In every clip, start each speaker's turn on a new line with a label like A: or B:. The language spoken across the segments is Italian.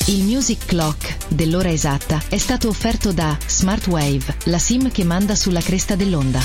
A: Il Music Clock dell'ora esatta è stato offerto da Smartwave, la SIM che manda sulla cresta dell'onda.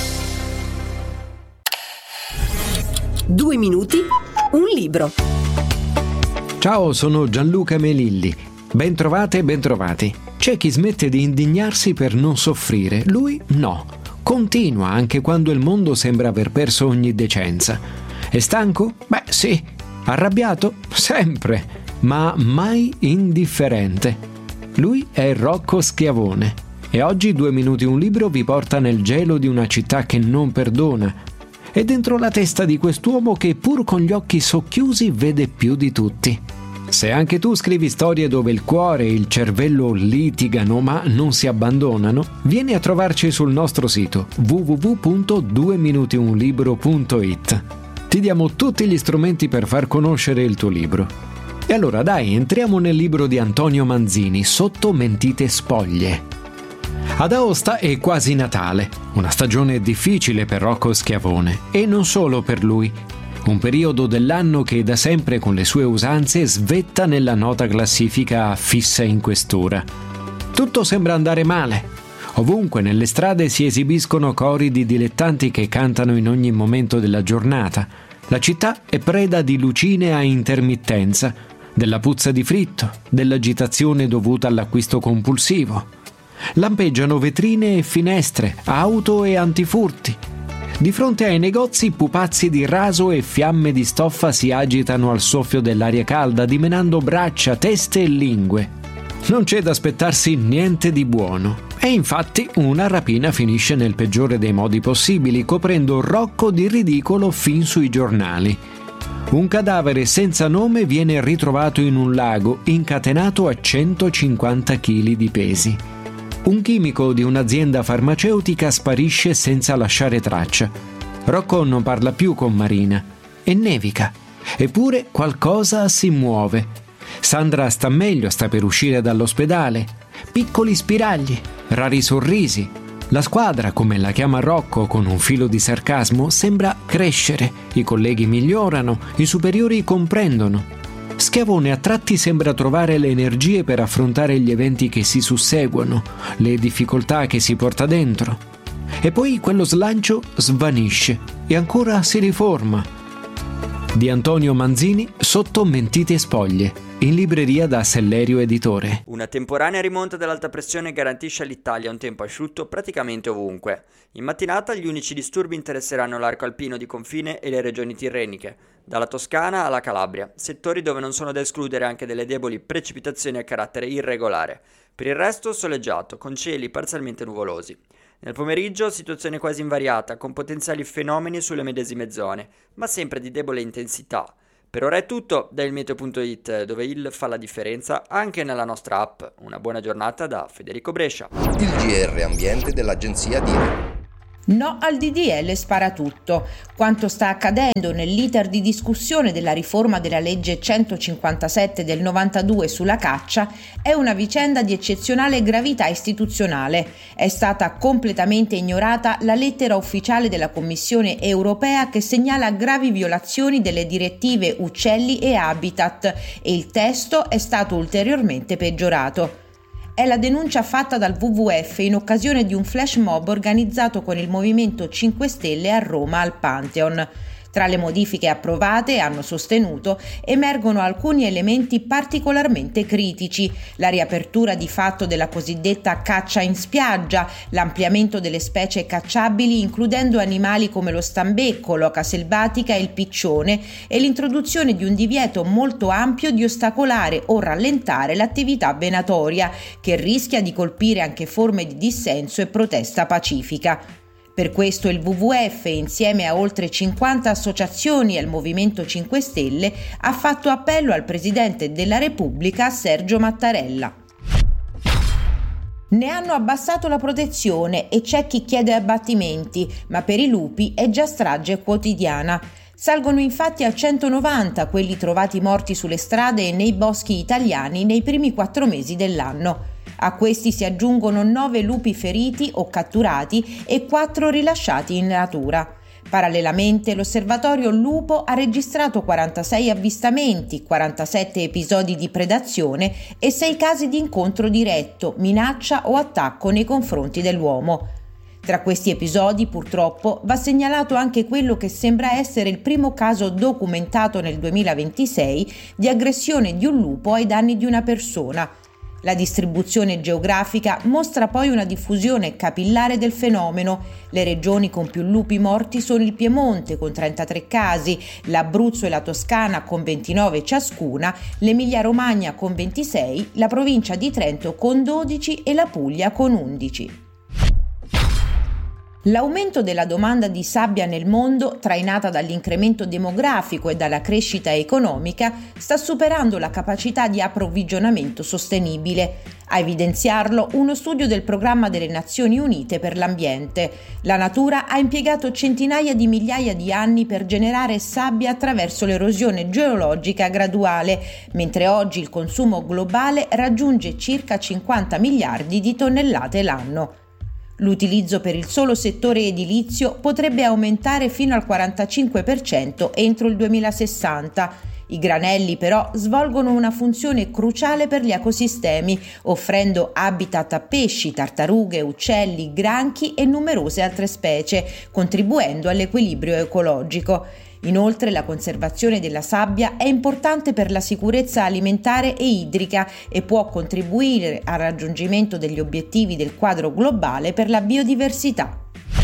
B: 2 minuti, un libro.
C: Ciao, sono Gianluca Melilli. Bentrovate e bentrovati. C'è chi smette di indignarsi per non soffrire, lui no. Continua anche quando il mondo sembra aver perso ogni decenza. È stanco? Beh, sì. Arrabbiato? Sempre. Ma mai indifferente. Lui è Rocco Schiavone e oggi 2 minuti un libro vi porta nel gelo di una città che non perdona e dentro la testa di quest'uomo che pur con gli occhi socchiusi vede più di tutti. Se anche tu scrivi storie dove il cuore e il cervello litigano ma non si abbandonano, vieni a trovarci sul nostro sito www.dueminutiunlibro.it. Ti diamo tutti gli strumenti per far conoscere il tuo libro. E allora dai, entriamo nel libro di Antonio Manzini, Sotto mentite spoglie. Ad Aosta è quasi Natale, una stagione difficile per Rocco Schiavone, e non solo per lui. Un periodo dell'anno che da sempre con le sue usanze svetta nella nota classifica fissa in questura. Tutto sembra andare male. Ovunque nelle strade si esibiscono cori di dilettanti che cantano in ogni momento della giornata. La città è preda di lucine a intermittenza, della puzza di fritto, dell'agitazione dovuta all'acquisto compulsivo. Lampeggiano vetrine e finestre, auto e antifurti. Di fronte ai negozi pupazzi di raso e fiamme di stoffa si agitano al soffio dell'aria calda, dimenando braccia, teste e lingue. Non c'è da aspettarsi niente di buono. E infatti una rapina finisce nel peggiore dei modi possibili, coprendo Rocco di ridicolo fin sui giornali. Un cadavere senza nome viene ritrovato in un lago, incatenato a 150 kg di pesi. Un chimico di un'azienda farmaceutica sparisce senza lasciare traccia. Rocco non parla più con Marina. E nevica. Eppure qualcosa si muove. Sandra sta meglio, sta per uscire dall'ospedale. Piccoli spiragli, rari sorrisi. La squadra, come la chiama Rocco con un filo di sarcasmo, sembra crescere. I colleghi migliorano, i superiori comprendono. Schiavone a tratti sembra trovare le energie per affrontare gli eventi che si susseguono, le difficoltà che si porta dentro. E poi quello slancio svanisce e ancora si riforma. Di Antonio Manzini, Sotto mentite spoglie, in libreria da Sellerio Editore.
D: Una temporanea rimonta dell'alta pressione garantisce all'Italia un tempo asciutto praticamente ovunque. In mattinata gli unici disturbi interesseranno l'arco alpino di confine e le regioni tirreniche, dalla Toscana alla Calabria, settori dove non sono da escludere anche delle deboli precipitazioni a carattere irregolare. Per il resto soleggiato, con cieli parzialmente nuvolosi. Nel pomeriggio situazione quasi invariata, con potenziali fenomeni sulle medesime zone, ma sempre di debole intensità. Per ora è tutto da ilmeteo.it, dove il fa la differenza anche nella nostra app. Una buona giornata da Federico Brescia.
E: Il GR Ambiente dell'agenzia DIRE.
F: No al DDL sparatutto. Quanto sta accadendo nell'iter di discussione della riforma della legge 157 del 92 sulla caccia è una vicenda di eccezionale gravità istituzionale. È stata completamente ignorata la lettera ufficiale della Commissione europea che segnala gravi violazioni delle direttive Uccelli e Habitat e il testo è stato ulteriormente peggiorato. È la denuncia fatta dal WWF in occasione di un flash mob organizzato con il Movimento 5 Stelle a Roma al Pantheon. Tra le modifiche approvate, hanno sostenuto, emergono alcuni elementi particolarmente critici: la riapertura di fatto della cosiddetta caccia in spiaggia, l'ampliamento delle specie cacciabili includendo animali come lo stambecco, l'oca selvatica e il piccione e l'introduzione di un divieto molto ampio di ostacolare o rallentare l'attività venatoria, che rischia di colpire anche forme di dissenso e protesta pacifica. Per questo il WWF, insieme a oltre 50 associazioni e al Movimento 5 Stelle, ha fatto appello al Presidente della Repubblica Sergio Mattarella. Ne hanno abbassato la protezione e c'è chi chiede abbattimenti, ma per i lupi è già strage quotidiana. Salgono infatti a 190 quelli trovati morti sulle strade e nei boschi italiani nei primi 4 mesi dell'anno. A questi si aggiungono 9 lupi feriti o catturati e 4 rilasciati in natura. Parallelamente, l'osservatorio Lupo ha registrato 46 avvistamenti, 47 episodi di predazione e 6 casi di incontro diretto, minaccia o attacco nei confronti dell'uomo. Tra questi episodi, purtroppo, va segnalato anche quello che sembra essere il primo caso documentato nel 2026 di aggressione di un lupo ai danni di una persona. La distribuzione geografica mostra poi una diffusione capillare del fenomeno. Le regioni con più lupi morti sono il Piemonte con 33 casi, l'Abruzzo e la Toscana con 29 ciascuna, l'Emilia-Romagna con 26, la provincia di Trento con 12 e la Puglia con 11. L'aumento della domanda di sabbia nel mondo, trainata dall'incremento demografico e dalla crescita economica, sta superando la capacità di approvvigionamento sostenibile. A evidenziarlo uno studio del Programma delle Nazioni Unite per l'ambiente. La natura ha impiegato centinaia di migliaia di anni per generare sabbia attraverso l'erosione geologica graduale, mentre oggi il consumo globale raggiunge circa 50 miliardi di tonnellate l'anno. L'utilizzo per il solo settore edilizio potrebbe aumentare fino al 45% entro il 2060. I granelli però svolgono una funzione cruciale per gli ecosistemi, offrendo habitat a pesci, tartarughe, uccelli, granchi e numerose altre specie, contribuendo all'equilibrio ecologico. Inoltre la conservazione della sabbia è importante per la sicurezza alimentare e idrica e può contribuire al raggiungimento degli obiettivi del quadro globale per la biodiversità.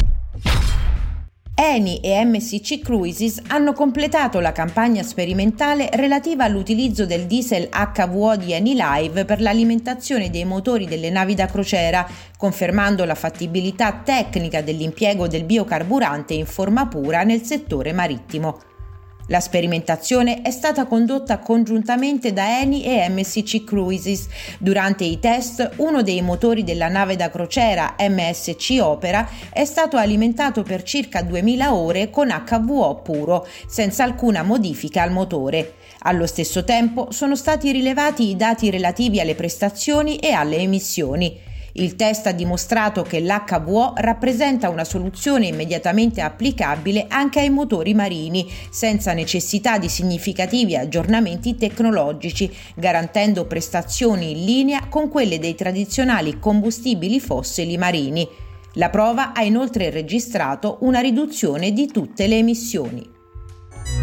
F: Eni e MSC Cruises hanno completato la campagna sperimentale relativa all'utilizzo del diesel HVO di Enilive per l'alimentazione dei motori delle navi da crociera, confermando la fattibilità tecnica dell'impiego del biocarburante in forma pura nel settore marittimo. La sperimentazione è stata condotta congiuntamente da Eni e MSC Cruises. Durante i test, uno dei motori della nave da crociera MSC Opera è stato alimentato per circa 2000 ore con HVO puro, senza alcuna modifica al motore. Allo stesso tempo sono stati rilevati i dati relativi alle prestazioni e alle emissioni. Il test ha dimostrato che l'HVO rappresenta una soluzione immediatamente applicabile anche ai motori marini, senza necessità di significativi aggiornamenti tecnologici, garantendo prestazioni in linea con quelle dei tradizionali combustibili fossili marini. La prova ha inoltre registrato una riduzione di tutte le emissioni.